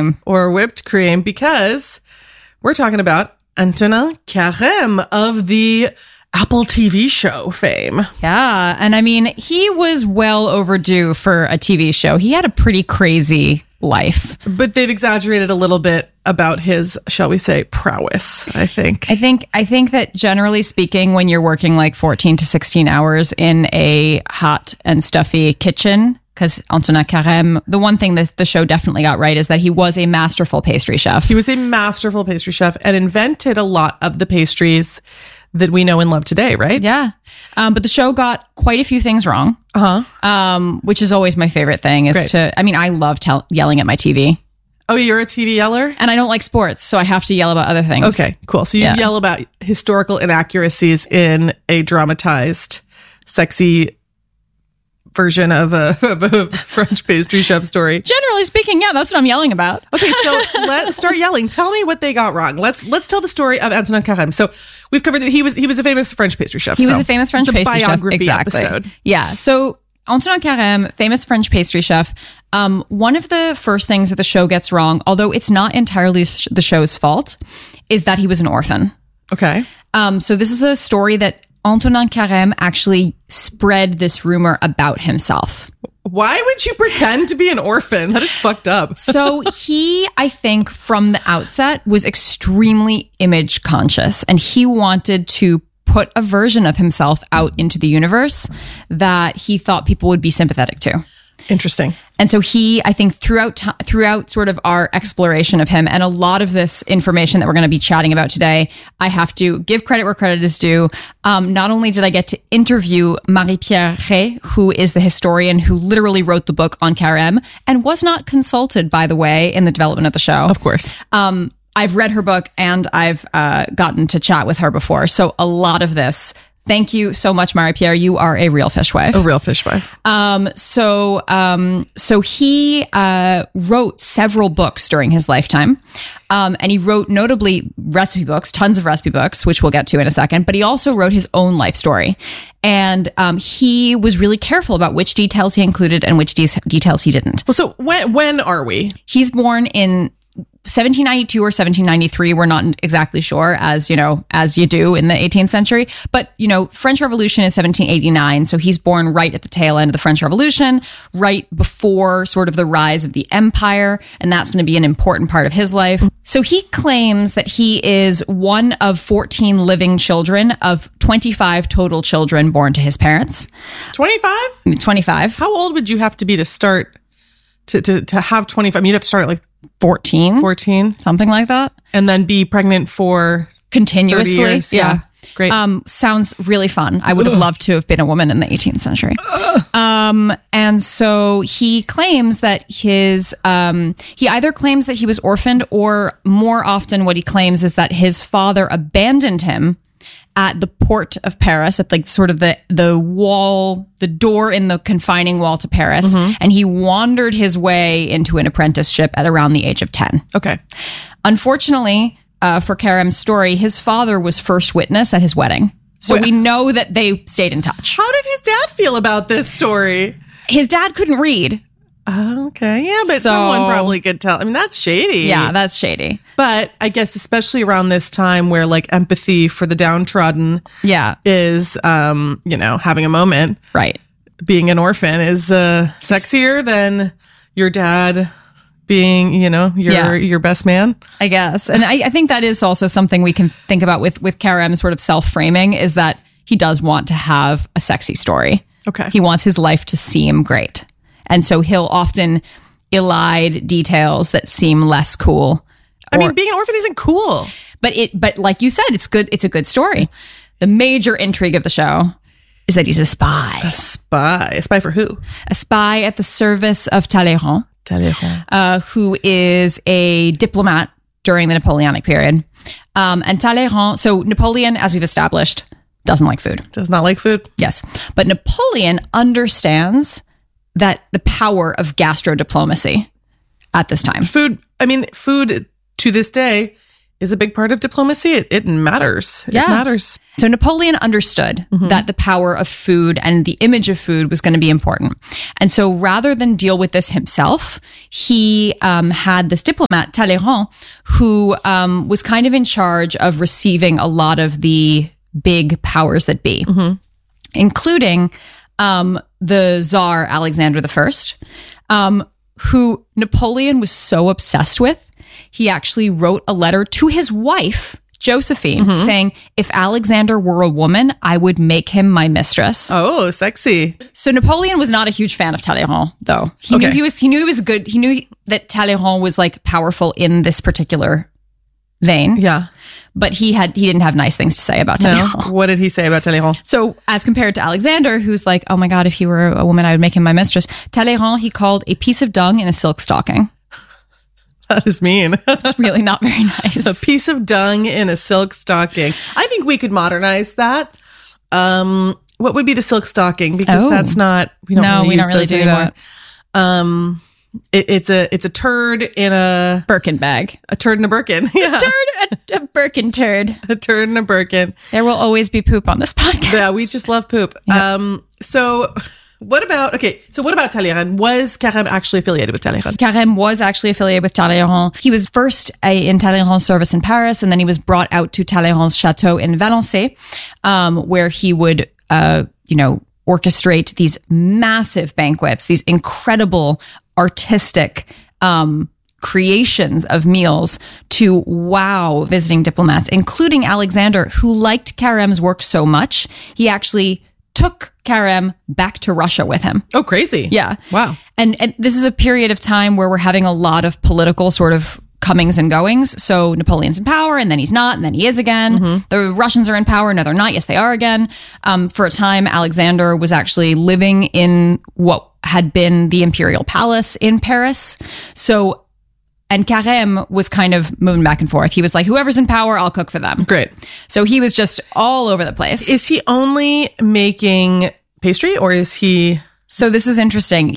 cream. Or whipped cream, because we're talking about Antonin Carême of the Apple TV show fame. Yeah. And I mean, he was well overdue for a TV show. He had a pretty crazy life. But they've exaggerated a little bit about his, shall we say, prowess, I think. I think that generally speaking, when you're working like 14 to 16 hours in a hot and stuffy kitchen, because Antonin Carême, the one thing that the show definitely got right is that he was a masterful pastry chef. He was a masterful pastry chef and invented a lot of the pastries that we know and love today, right? Yeah. But the show got quite a few things wrong. Which is always my favorite thing is I love yelling at my TV. Oh, you're a TV yeller? And I don't like sports, so I have to yell about other things. Okay, cool. So you yell about historical inaccuracies in a dramatized, sexy version of a French pastry chef story. Generally speaking, yeah, that's what I'm yelling about. Okay, so let's start yelling. Tell me what they got wrong. Let's tell the story of Antonin Carême. So we've covered that he was a famous French pastry chef. He was a famous French pastry chef. Exactly. Episode. Yeah. So Antonin Carême, famous French pastry chef. One of the first things that the show gets wrong, although it's not entirely the show's fault, is that he was an orphan. Okay. So this is a story that Antonin Carême actually spread this rumor about himself. Why would you pretend to be an orphan? That is fucked up. So he, I think, from the outset was extremely image conscious, and he wanted to put a version of himself out into the universe that he thought people would be sympathetic to. Interesting. And so he, I think throughout sort of our exploration of him and a lot of this information that we're going to be chatting about today, I have to give credit where credit is due. Not only did I get to interview Marie-Pierre Rey, who is the historian who literally wrote the book on Carême and was not consulted, by the way, in the development of the show. Of course. I've read her book and I've gotten to chat with her before. So a lot of this. Thank you so much, Marie-Pierre. You are a real fishwife. A real fishwife. So he wrote several books during his lifetime. And he wrote notably recipe books, tons of recipe books, which we'll get to in a second. But he also wrote his own life story. And he was really careful about which details he included and which details he didn't. Well, so when are we? He's born in 1792 or 1793, we're not exactly sure, as you do in the 18th century. But, French Revolution is 1789. So he's born right at the tail end of the French Revolution, right before sort of the rise of the empire. And that's going to be an important part of his life. So he claims that he is one of 14 living children of 25 total children born to his parents. 25? 25. How old would you have to be to start to have 25? I mean, you'd have to start at like 14, something like that. And then be pregnant for continuously. 30 years. Yeah. Great. Sounds really fun. I would have loved to have been a woman in the 18th century. And so he claims that he either claims that he was orphaned, or more often what he claims is that his father abandoned him at the port of Paris, at like sort of the wall, the door in the confining wall to Paris. Mm-hmm. And he wandered his way into an apprenticeship at around the age of 10. Okay. Unfortunately, for Carême's story, his father was first witness at his wedding. So we know that they stayed in touch. How did his dad feel about this story? His dad couldn't read. Okay. Yeah, but someone probably could tell. I mean, that's shady. Yeah, that's shady. But I guess especially around this time where like empathy for the downtrodden is, having a moment. Right. Being an orphan is sexier than your dad being, your best man. I guess. And I think that is also something we can think about with Carême's sort of self-framing, is that he does want to have a sexy story. Okay. He wants his life to seem great. And so he'll often elide details that seem less cool. I mean, being an orphan isn't cool. But like you said, it's good. It's a good story. The major intrigue of the show is that he's a spy. A spy? A spy for who? A spy at the service of Talleyrand. Who is a diplomat during the Napoleonic period. And Talleyrand, so Napoleon, as we've established, doesn't like food. Does not like food? Yes. But Napoleon understands that the power of gastro diplomacy at this time. Food to this day is a big part of diplomacy. It matters. Yeah. It matters. So Napoleon understood that the power of food and the image of food was going to be important. And so rather than deal with this himself, he had this diplomat, Talleyrand, who was kind of in charge of receiving a lot of the big powers that be, including the Tsar Alexander I, who Napoleon was so obsessed with. He actually wrote a letter to his wife, Josephine, saying, if Alexander were a woman, I would make him my mistress. Oh, sexy. So Napoleon was not a huge fan of Talleyrand, though. He knew he was good. He knew that Talleyrand was like powerful in this particular vein. Yeah. But he didn't have nice things to say about Talleyrand. No. What did he say about Talleyrand? So as compared to Alexander, who's like, oh my God, if he were a woman, I would make him my mistress. Talleyrand, he called a piece of dung in a silk stocking. That is mean. It's really not very nice. A piece of dung in a silk stocking. I think we could modernize that. What would be the silk stocking? Because that's not, we don't really do anymore. That. It's a turd in a Birkin bag. A turd in a Birkin. Yeah. A Birkin turd. A turd in a Birkin. There will always be poop on this podcast. Yeah, we just love poop. Yep. So what about Talleyrand? Was Carême actually affiliated with Talleyrand? Carême was actually affiliated with Talleyrand. He was first in Talleyrand's service in Paris, and then he was brought out to Talleyrand's chateau in Valençay, where he would, orchestrate these massive banquets, these incredible artistic creations of meals to wow visiting diplomats, including Alexander, who liked Carême's work so much, he actually took Carême back to Russia with him. Oh, crazy. Yeah. Wow. And this is a period of time where we're having a lot of political sort of comings and goings. So Napoleon's in power, and then he's not, and then he is again. The Russians are in power. No, they're not. Yes, they are again. For a time, Alexander was actually living in what had been the imperial palace in Paris. So, and Carême was kind of moving back and forth. He was like, whoever's in power, I'll cook for them. Great. So he was just all over the place. Is he only making pastry, or is he... So this is interesting.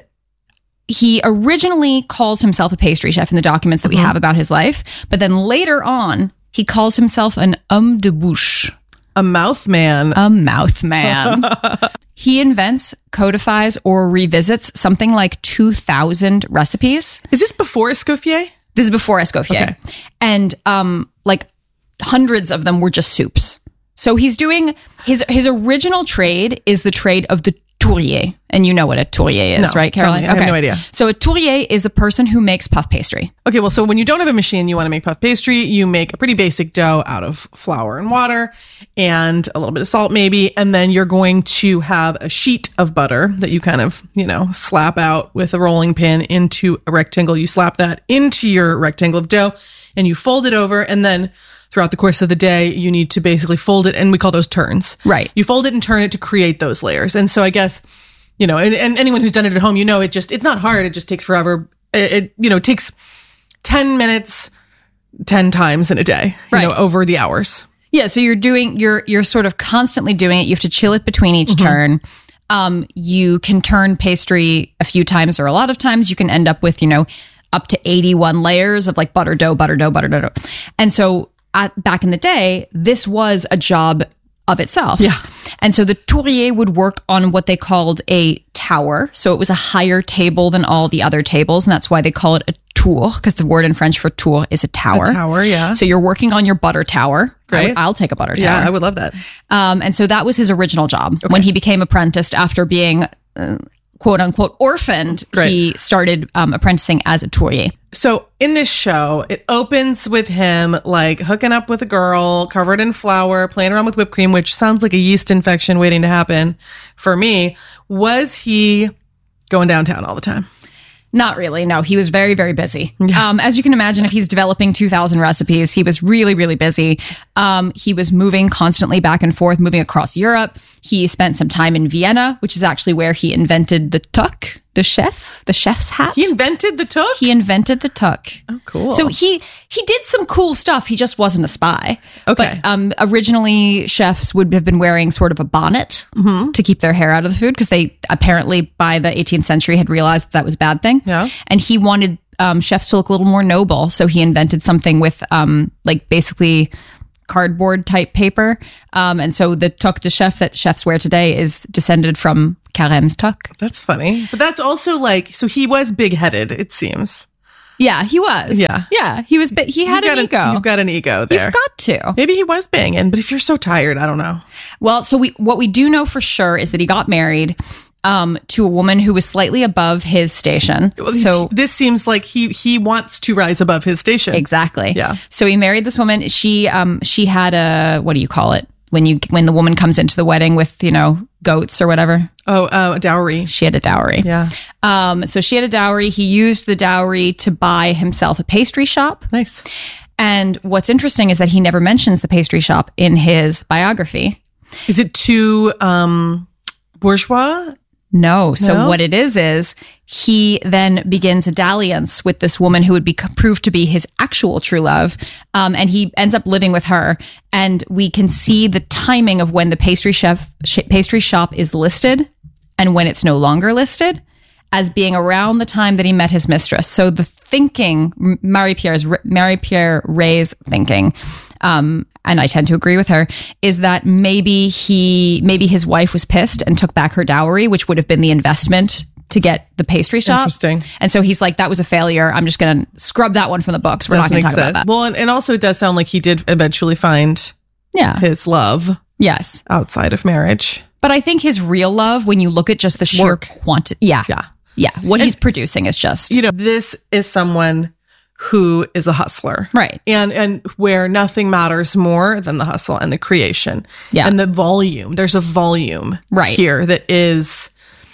He originally calls himself a pastry chef in the documents that we have about his life, but then later on, he calls himself an homme de bouche. A mouth man. A mouth man. He invents, codifies, or revisits something like 2,000 recipes. Is this before Escoffier? This is before Escoffier. Okay. And like hundreds of them were just soups. So he's doing, his original trade is the trade of the tourier. And you know what a tourier is, right, Caroline? I have no idea. So a tourier is the person who makes puff pastry. Okay, well, so when you don't have a machine, you want to make puff pastry, you make a pretty basic dough out of flour and water and a little bit of salt maybe, and then you're going to have a sheet of butter that you kind of, slap out with a rolling pin into a rectangle. You slap that into your rectangle of dough and you fold it over, and then throughout the course of the day, you need to basically fold it, and we call those turns. Right. You fold it and turn it to create those layers. And so I guess, and anyone who's done it at home, it's not hard. It just takes forever. It takes 10 minutes, 10 times in a day, over the hours. Yeah. So you're sort of constantly doing it. You have to chill it between each turn. You can turn pastry a few times or a lot of times. You can end up with, up to 81 layers of like butter dough. And so back in the day, this was a job of itself. Yeah. And so the tourier would work on what they called a tower. So it was a higher table than all the other tables. And that's why they call it a tour, because the word in French for tour is a tower. A tower, yeah. So you're working on your butter tower. Great. I'll take a butter tower. Yeah, I would love that. And so that was his original job. Okay. When he became apprenticed after being quote unquote orphaned, Great. He started apprenticing as a tourier. So in this show, it opens with him like hooking up with a girl covered in flour, playing around with whipped cream, which sounds like a yeast infection waiting to happen for me. Was he going downtown all the time? Not really. No, he was very, very busy. Yeah. As you can imagine, if he's developing 2,000 recipes, he was really, really busy. He was moving constantly back and forth, moving across Europe. He spent some time in Vienna, which is actually where he invented the tuck, the chef's hat. He invented the tuck? He invented the tuck. Oh, cool. So he did some cool stuff. He just wasn't a spy. Okay. But originally, chefs would have been wearing sort of a bonnet to keep their hair out of the food, because they apparently by the 18th century had realized that was a bad thing. Yeah. And he wanted chefs to look a little more noble. So he invented something with like basically cardboard type paper. And so the toque de chef that chefs wear today is descended from Carême's toque. That's funny. But that's also like, so he was big-headed, it seems. Yeah, he was. Yeah. He was. He had an ego. You've got an ego there. You've got to. Maybe he was banging, but if you're so tired, I don't know. Well, so what we do know for sure is that he got married to a woman who was slightly above his station. So this seems like he wants to rise above his station. Exactly. Yeah. So he married this woman. She had a, what do you call it when the woman comes into the wedding with, goats or whatever? A dowry. She had a dowry. Yeah. So she had a dowry. He used the dowry to buy himself a pastry shop. Nice. And what's interesting is that he never mentions the pastry shop in his biography. Is it too bourgeois? No. So what it is he then begins a dalliance with this woman who would be proved to be his actual true love. And he ends up living with her. And we can see the timing of when the pastry shop is listed and when it's no longer listed as being around the time that he met his mistress. So the thinking, Marie-Pierre Ray's thinking, and I tend to agree with her, is that maybe his wife was pissed and took back her dowry, which would have been the investment to get the pastry shop. Interesting. And so he's like, that was a failure. I'm just going to scrub that one from the books. We're not going to talk about that. Well, and also it does sound like he did eventually find his love. Yes. Outside of marriage. But I think his real love, when you look at just the sheer quantity. Yeah. What he's producing is just, this is someone who is a hustler. Right. And where nothing matters more than the hustle and the creation. Yeah. And the volume. There's a volume here that is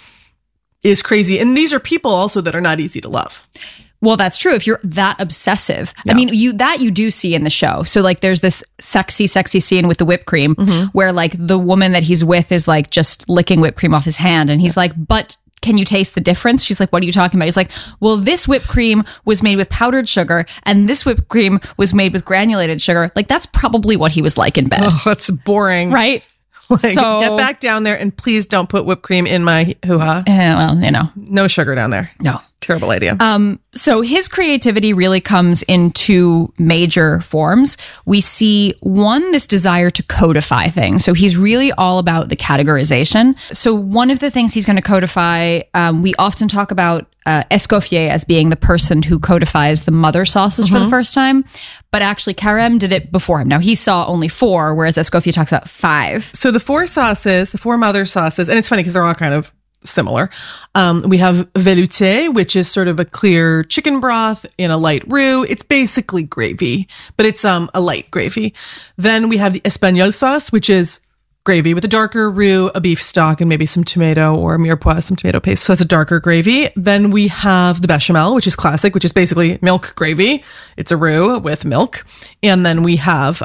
crazy. And these are people also that are not easy to love. Well, that's true. If you're that obsessive, I mean, you do see in the show. So like, there's this sexy scene with the whipped cream where like the woman that he's with is like just licking whipped cream off his hand. And he's like, but can you taste the difference? She's like, what are you talking about? He's like, well, this whipped cream was made with powdered sugar and this whipped cream was made with granulated sugar. Like, that's probably what he was like in bed. Oh, that's boring. Right? Like, get back down there and please don't put whipped cream in my hoo-ha. Well, no sugar down there. No. Terrible idea. So his creativity really comes in two major forms. We see one, this desire to codify things. So he's really all about the categorization. So one of the things he's going to codify, we often talk about Escoffier as being the person who codifies the mother sauces for the first time. But actually, Carême did it before him. Now, he saw only 4, whereas Escoffier talks about 5. So the 4 sauces, the 4 mother sauces, and it's funny because they're all kind of similar. We have velouté, which is sort of a clear chicken broth in a light roux. It's basically gravy, but it's a light gravy. Then we have the espagnole sauce, which is gravy with a darker roux, a beef stock, and maybe some tomato or mirepoix, some tomato paste. So that's a darker gravy. Then we have the bechamel, which is classic, which is basically milk gravy. It's a roux with milk. And then we have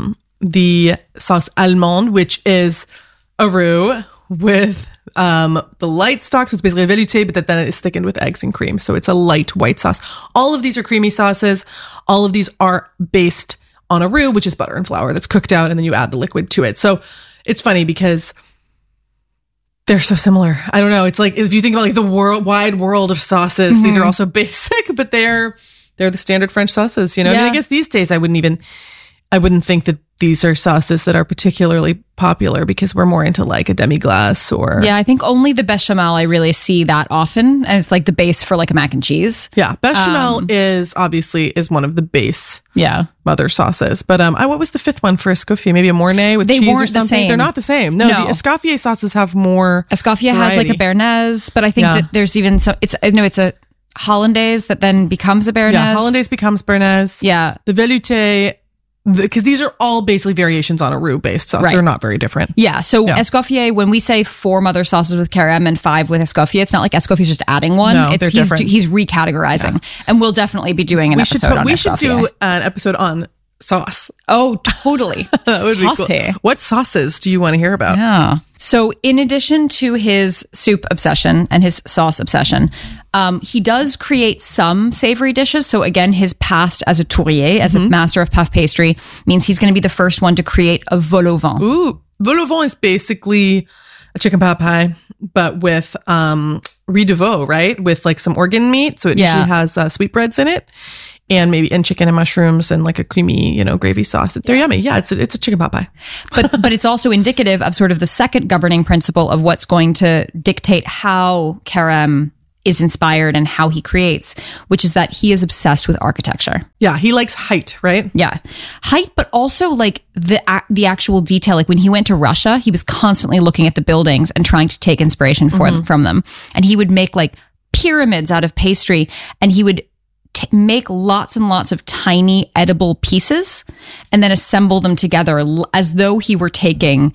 the sauce allemande, which is a roux with the light stock. So it's basically a velouté, but then it is thickened with eggs and cream. So it's a light white sauce. All of these are creamy sauces. All of these are based on a roux, which is butter and flour that's cooked out, and then you add the liquid to it. So it's funny because they're so similar. I don't know. It's like, if you think about like the wide world of sauces, these are also basic, but they're the standard French sauces, I mean, I guess these days I wouldn't think that these are sauces that are particularly popular because we're more into like a demi-glace or... Yeah, I think only the bechamel I really see that often. And it's like the base for like a mac and cheese. Yeah, bechamel is one of the base mother sauces. But what was the 5th one for Escoffier? Maybe a Mornay with cheese or something? The They're not the same. No, the Escoffier sauces have more Escoffier has like a Béarnaise, but I think that there's even it's a Hollandaise that then becomes a Béarnaise. Yeah, Hollandaise becomes Béarnaise. Yeah. The velouté... Because these are all basically variations on a roux-based sauce. They're not very different. Yeah. So Escoffier, when we say 4 mother sauces with Carême and 5 with Escoffier, it's not like Escoffier's just adding one. No, they're different. He's recategorizing. Yeah. And we'll definitely be doing an episode on Escoffier. We should do an episode on sauce. Oh, totally. That would be cool. What sauces do you want to hear about? Yeah. So in addition to his soup obsession and his sauce obsession, he does create some savory dishes. So again, his past as a tourier, as a master of puff pastry, means he's going to be the first one to create a vol au vent. Ooh, vol au vent is basically a chicken pot pie, but with riz de veau, right? With like some organ meat. So it usually has sweetbreads in it. And chicken and mushrooms and like a creamy, gravy sauce. They're yummy. Yeah, it's a chicken pot pie. But it's also indicative of sort of the second governing principle of what's going to dictate how Kerem is inspired and how he creates, which is that he is obsessed with architecture. Yeah, he likes height, right? Yeah. Height, but also like the actual detail. Like when he went to Russia, he was constantly looking at the buildings and trying to take inspiration from them. And he would make like pyramids out of pastry, and he would make lots and lots of tiny edible pieces and then assemble them together as though he were taking,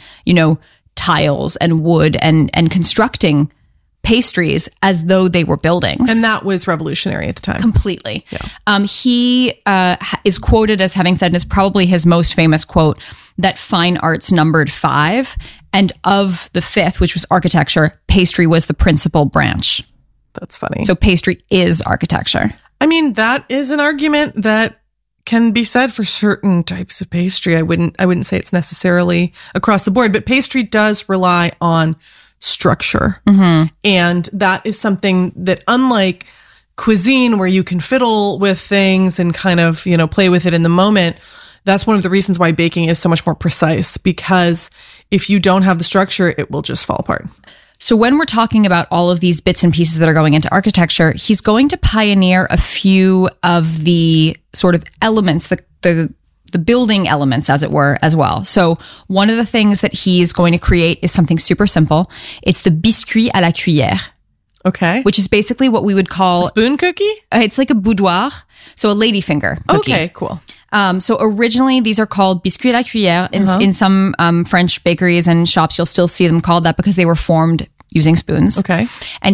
tiles and wood and constructing pastries as though they were buildings. And that was revolutionary at the time. Completely. Yeah. He is quoted as having said, and it's probably his most famous quote, that fine arts numbered 5. And of the 5th, which was architecture, pastry was the principal branch. That's funny. So pastry is architecture. I mean, that is an argument that can be said for certain types of pastry. I wouldn't say it's necessarily across the board, but pastry does rely on structure. And that is something that, unlike cuisine where you can fiddle with things and kind of, play with it in the moment, that's one of the reasons why baking is so much more precise, because if you don't have the structure, it will just fall apart. So when we're talking about all of these bits and pieces that are going into architecture, he's going to pioneer a few of the sort of elements, the building elements, as it were, as well. So one of the things that he's going to create is something super simple. It's the biscuit à la cuillère. Okay. Which is basically what we would call... a spoon cookie? It's like a boudoir. So a ladyfinger cookie. Okay, cool. So originally these are called biscuits à la cuillère. In some French bakeries and shops, you'll still see them called that because they were formed using spoons. Okay. And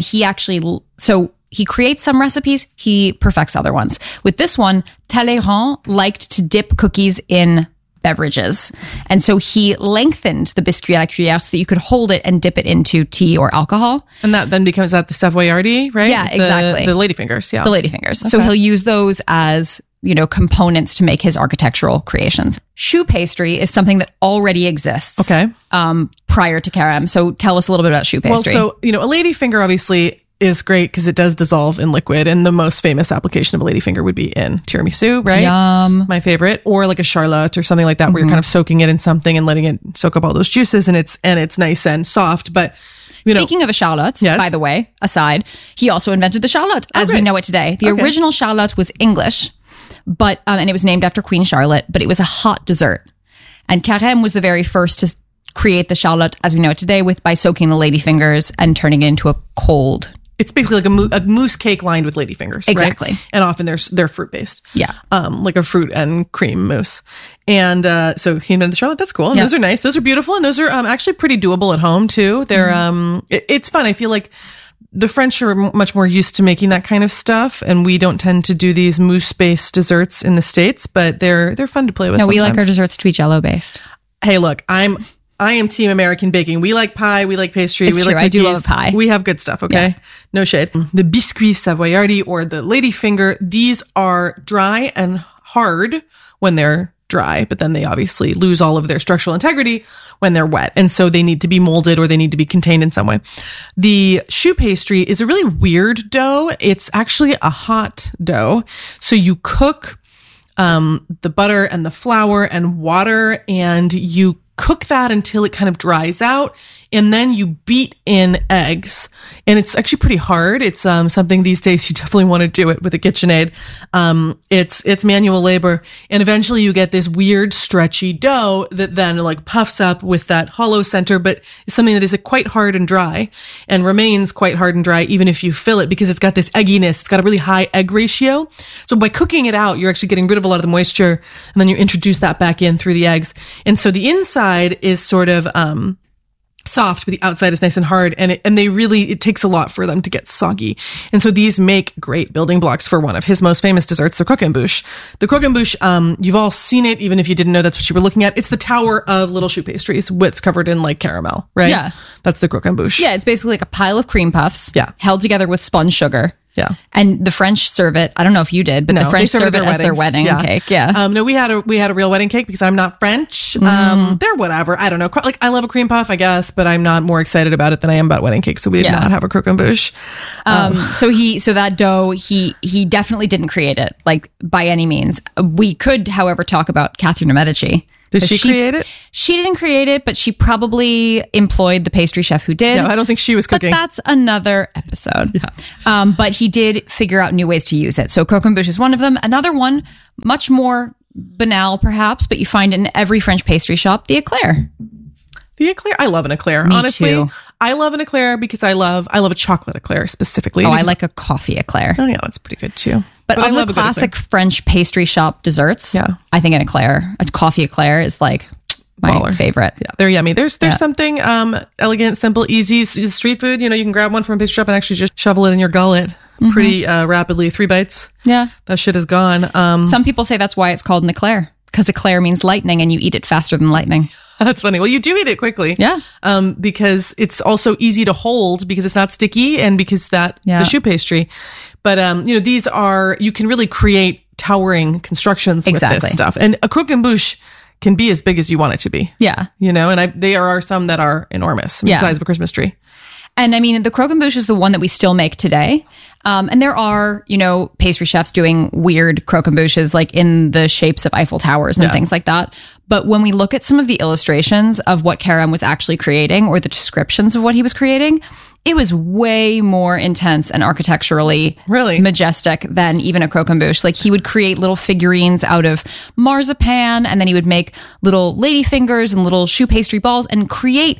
he creates some recipes, he perfects other ones. With this one, Talleyrand liked to dip cookies in beverages. And so he lengthened the biscuit à la cuillère so that you could hold it and dip it into tea or alcohol. And that then becomes the Savoyardi, right? Yeah, exactly. The ladyfingers, yeah. The ladyfingers. Okay. So he'll use those as, components to make his architectural creations. Choux pastry is something that already exists. Okay. Prior to Kerem. So tell us a little bit about choux pastry. Well, so, a ladyfinger obviously is great because it does dissolve in liquid, and the most famous application of a ladyfinger would be in tiramisu, right? Yum. My favorite, or like a charlotte or something like that, where you're kind of soaking it in something and letting it soak up all those juices, and it's nice and soft. But speaking of a charlotte, yes. By the way, aside, he also invented the charlotte as we know it today. The original charlotte was English, but and it was named after Queen Charlotte, but it was a hot dessert, and Kerem was the very first to create the charlotte as we know it today by soaking the ladyfingers and turning it into a cold. It's basically like a mousse cake lined with ladyfingers. Exactly. Right? And often they're fruit based. Yeah. Like a fruit and cream mousse. And so he invented the charlotte. That's cool. And those are nice. Those are beautiful. And those are actually pretty doable at home too. They're it's fun. I feel like the French are much more used to making that kind of stuff, and we don't tend to do these mousse based desserts in the States, but they're fun to play with. No, sometimes. we like our desserts to be Jell-O based. Hey, look, I am team American baking. We like pie. We like pastry. It's we true. like cookies. I do love pie. We have good stuff. Okay. Yeah. No shade. The biscuit savoyardi or the ladyfinger. These are dry and hard when they're dry, but then they obviously lose all of their structural integrity when they're wet. And so they need to be molded or they need to be contained in some way. The choux pastry is a really weird dough. It's actually a hot dough. So you cook the butter and the flour and water, and you cook that until it kind of dries out, and then you beat in eggs. And it's actually pretty hard. It's something these days you definitely want to do it with a KitchenAid. It's manual labor, and eventually you get this weird stretchy dough that then like puffs up with that hollow center, but is something that is quite hard and dry, and remains quite hard and dry even if you fill it, because it's got this egginess. It's got a really high egg ratio. So by cooking it out, you're actually getting rid of a lot of the moisture, and then you introduce that back in through the eggs. And so the inside is sort of soft, but the outside is nice and hard, and it takes a lot for them to get soggy. And so these make great building blocks for one of his most famous desserts, the croquembouche. The croquembouche, you've all seen it, even if you didn't know that's what you were looking at. It's the tower of little choux pastries, it's covered in like caramel, right? Yeah. That's the croquembouche. Yeah, it's basically like a pile of cream puffs, held together with spun sugar. Yeah. And the French serve it. I don't know if you did, but the French serve it as their wedding cake. Yeah. No, we had a real wedding cake because I'm not French. They're whatever. I don't know. Like, I love a cream puff, I guess, but I'm not more excited about it than I am about wedding cake. So we did not have a croquembouche. So that dough, he definitely didn't create it, like, by any means. We could, however, talk about Catherine de Medici. Did she create it? She didn't create it, but she probably employed the pastry chef who did. Yeah, I don't think she was cooking. But that's another episode. Yeah. But he did figure out new ways to use it. So croquembouche is one of them. Another one, much more banal perhaps, but you find in every French pastry shop, the eclair. The eclair. I love an eclair. Me Honestly, too. I love an eclair because I love a chocolate eclair specifically. Oh, I like a coffee eclair. Oh yeah, that's pretty good too. But I of love the a good classic eclair. French pastry shop desserts, I think an eclair, a coffee eclair is like my Baller. favorite. Yeah, they're yummy. There's something elegant, simple, easy street food. You know, you can grab one from a pastry shop and actually just shovel it in your gullet pretty rapidly. 3 bites. Yeah. That shit is gone. Some people say that's why it's called an eclair, because eclair means lightning and you eat it faster than lightning. That's funny. Well, you do eat it quickly. Yeah. Because it's also easy to hold because it's not sticky and because the choux pastry. But, these are, you can really create towering constructions with this stuff. And a croquembouche can be as big as you want it to be. Yeah. And there are some that are enormous, the size of a Christmas tree. And I mean, the croquembouche is the one that we still make today. And there are, pastry chefs doing weird croquembouches like in the shapes of Eiffel Towers and things like that. But when we look at some of the illustrations of what Carême was actually creating or the descriptions of what he was creating, it was way more intense and architecturally majestic than even a croquembouche. Like, he would create little figurines out of marzipan, and then he would make little lady fingers and little choux pastry balls and create,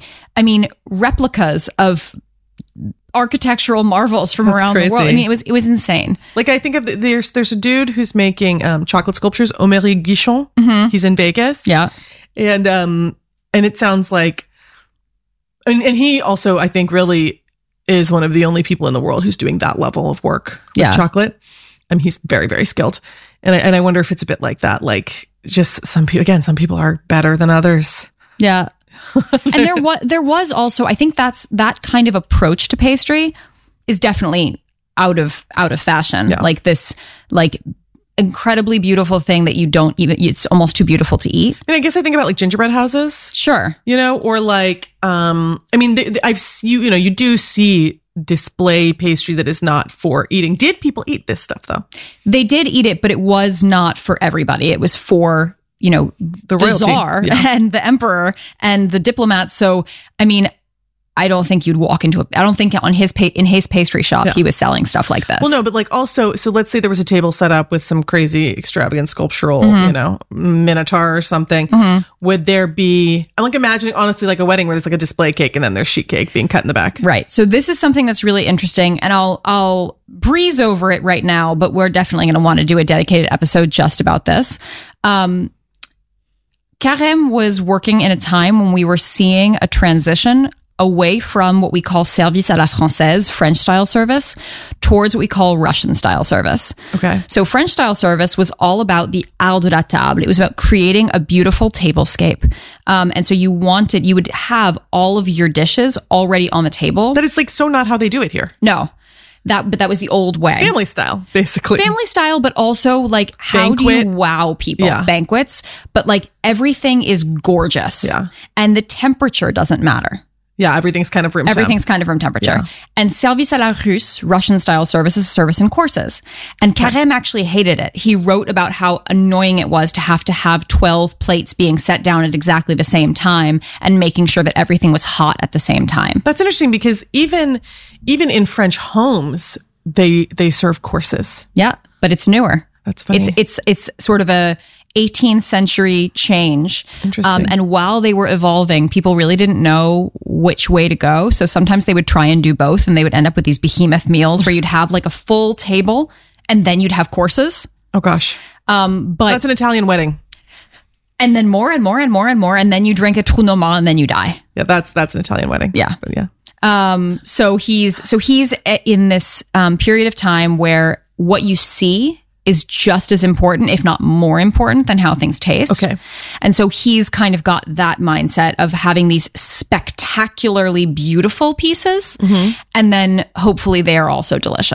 replicas of architectural marvels from around the world. I mean, it was insane. Like, I think of there's a dude who's making chocolate sculptures, Omery Guichon. He's in Vegas. Yeah. And it sounds like, and he also, I think, really is one of the only people in the world who's doing that level of work with chocolate. He's very, very skilled. And I wonder if it's a bit like that. Like, just some people are better than others. Yeah. And there was also, I think that kind of approach to pastry is definitely out of fashion. Yeah. Like this, incredibly beautiful thing that you don't even, it's almost too beautiful to eat. And I guess I think about like gingerbread houses. Sure. Or like, you do see display pastry that is not for eating. Did people eat this stuff though? They did eat it, but it was not for everybody. It was for, the czar and the emperor and the diplomats. So, I don't think you'd walk into I don't think in his pastry shop he was selling stuff like this. Well, no, but like also, so let's say there was a table set up with some crazy extravagant sculptural, minotaur or something. Would there be, I'm like imagining honestly like a wedding where there's like a display cake and then there's sheet cake being cut in the back. Right. So this is something that's really interesting, and I'll breeze over it right now, but we're definitely going to want to do a dedicated episode just about this. Carême was working in a time when we were seeing a transition away from what we call service à la française, French style service, towards what we call Russian style service. Okay. So French style service was all about the art de la table. It was about creating a beautiful tablescape. And so you would have all of your dishes already on the table. That is like so not how they do it here. No. But that was the old way. Family style, basically. Family style, but also like how do you wow people? Yeah. Banquets. But like everything is gorgeous. Yeah. And the temperature doesn't matter. Yeah, everything's kind of room temperature. Yeah. And service à la Russe, Russian style service, is service in courses. And Carême actually hated it. He wrote about how annoying it was to have 12 plates being set down at exactly the same time and making sure that everything was hot at the same time. That's interesting because even in French homes, they serve courses. Yeah, but it's newer. That's funny. It's sort of a 18th century change. Interesting. And while they were evolving, people really didn't know which way to go. So sometimes they would try and do both, and they would end up with these behemoth meals where you'd have like a full table and then you'd have courses. Oh gosh. But that's an Italian wedding. And then more and more and more and more, and then you drink a trou normand and then you die. Yeah, that's an Italian wedding. Yeah. But yeah. So he's in this period of time where what you see is just as important, if not more important, than how things taste. Okay. And so he's kind of got that mindset of having these spectacularly beautiful pieces, and then hopefully they are also delicious.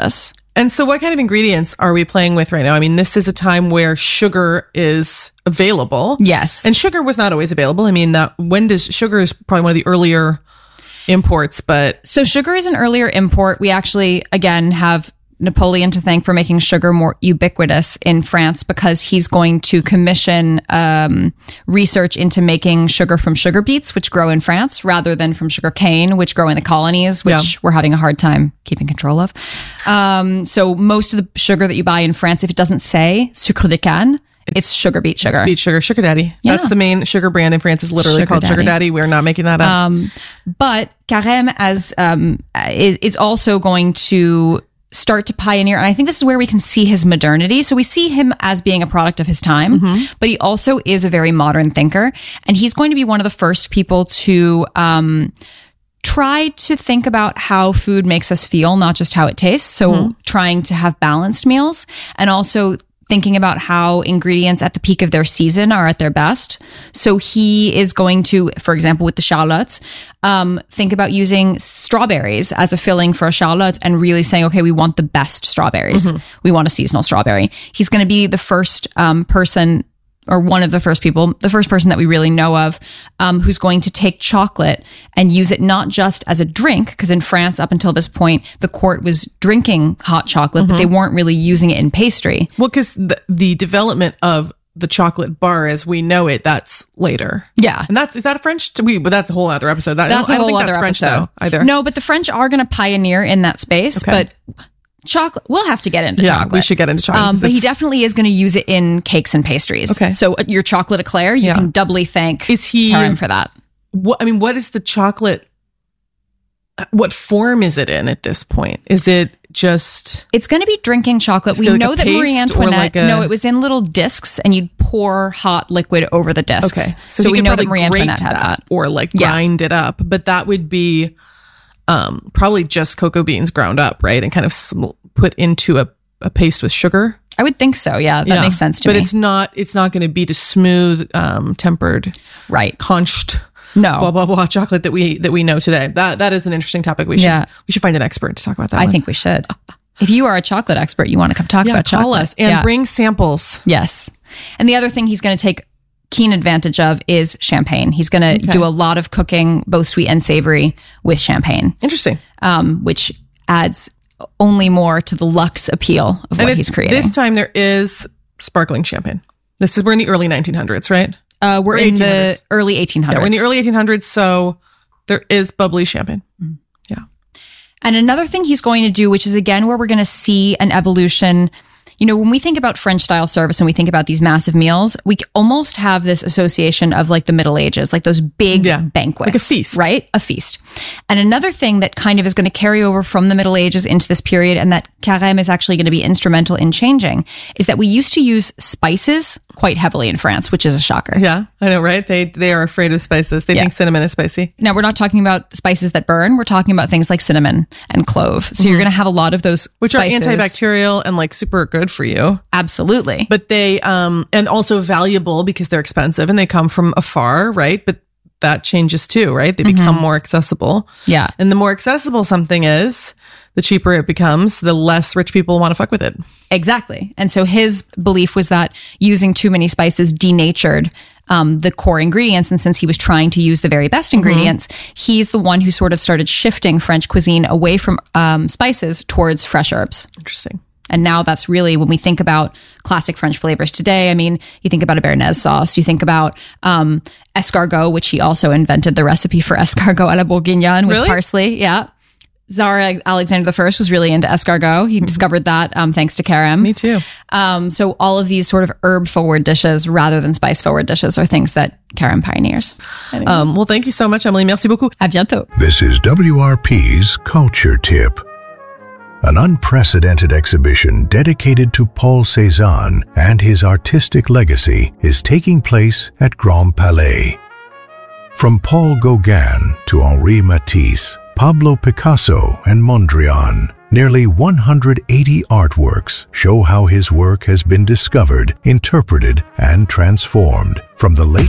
And so what kind of ingredients are we playing with right now? I mean, this is a time where sugar is available. Yes. And sugar was not always available. I mean, sugar is probably one of the earlier imports, but... So sugar is an earlier import. We actually, again, have Napoleon to thank for making sugar more ubiquitous in France, because he's going to commission research into making sugar from sugar beets, which grow in France, rather than from sugar cane, which grow in the colonies, which we're having a hard time keeping control of. So most of the sugar that you buy in France, if it doesn't say sucre de canne, it's sugar beet sugar. It's beet sugar. Sugar Daddy. Yeah. That's the main sugar brand in France, is literally called Sugar Daddy. We're not making that up. But Carême is also going to start to pioneer, and I think this is where we can see his modernity. So we see him as being a product of his time, but he also is a very modern thinker, and he's going to be one of the first people to try to think about how food makes us feel, not just how it tastes. So trying to have balanced meals, and also thinking about how ingredients at the peak of their season are at their best. So he is going to, for example, with the charlottes, think about using strawberries as a filling for a charlotte, and really saying, okay, we want the best strawberries. We want a seasonal strawberry. He's going to be the first person, or one of the first people, the first person that we really know of, who's going to take chocolate and use it not just as a drink, because in France, up until this point, the court was drinking hot chocolate, but they weren't really using it in pastry. Well, because the development of the chocolate bar as we know it, that's later. Yeah. And is that a French? But that's a whole other episode. That's a whole other French, episode. though, either. No, but the French are going to pioneer in that space, but chocolate, we'll have to get into chocolate. We should get into chocolate. But he definitely is going to use it in cakes and pastries. Okay. So your chocolate eclair, you can doubly thank Carême for that. What is the chocolate? What form is it in at this point? Is it just... It's going to be drinking chocolate. We know that Marie Antoinette... No, it was in little discs, and you'd pour hot liquid over the discs. Okay. So we know that Marie Antoinette had that. Or grind it up. But that would be... probably just cocoa beans ground up, right? And kind of put into a paste with sugar. I would think so. Yeah, that makes sense to me. But it's not going to be the smooth, tempered, right, conched, blah blah blah chocolate that we know today. That is an interesting topic. We should find an expert to talk about that. I think we should. If you are a chocolate expert, you want to come talk about chocolate, call us and bring samples. Yes. And the other thing he's going to take keen advantage of is champagne. He's going to do a lot of cooking, both sweet and savory, with champagne. Interesting. Which adds only more to the luxe appeal of what he's creating. This time there is sparkling champagne. We're in the early 1900s, right? We're in the early 1800s. Yeah, we're in the early 1800s, so there is bubbly champagne. Yeah. And another thing he's going to do, which is again where we're going to see an evolution. You know, when we think about French style service and we think about these massive meals, we almost have this association of like the Middle Ages, like those big banquets. Like a feast. Right? A feast. And another thing that kind of is going to carry over from the Middle Ages into this period, and that Carême is actually going to be instrumental in changing, is that we used to use spices quite heavily in France, which is a shocker. Yeah, I know, right? They are afraid of spices. They think cinnamon is spicy. Now, we're not talking about spices that burn. We're talking about things like cinnamon and clove. So you're going to have a lot of those which spices. are antibacterial and like super good for you. Absolutely. But they, and also valuable because they're expensive and they come from afar, right? But that changes too, right? They become more accessible. Yeah. And the more accessible something is, the cheaper it becomes, the less rich people want to fuck with it. Exactly. And so his belief was that using too many spices denatured the core ingredients. And since he was trying to use the very best ingredients, he's the one who sort of started shifting French cuisine away from spices towards fresh herbs. Interesting. And now that's really, when we think about classic French flavors today, I mean, you think about a béarnaise sauce, you think about escargot, which he also invented the recipe for escargot à la bourguignonne with parsley. Yeah. Tsar Alexander I was really into escargot. He discovered that thanks to Carême. Me too. So all of these sort of herb-forward dishes rather than spice-forward dishes are things that Carême pioneers. Well, thank you so much, Emily. Merci beaucoup. À bientôt. This is WRP's Culture Tip. An unprecedented exhibition dedicated to Paul Cézanne and his artistic legacy is taking place at Grand Palais. From Paul Gauguin to Henri Matisse, Pablo Picasso and Mondrian, nearly 180 artworks show how his work has been discovered, interpreted, and transformed from the late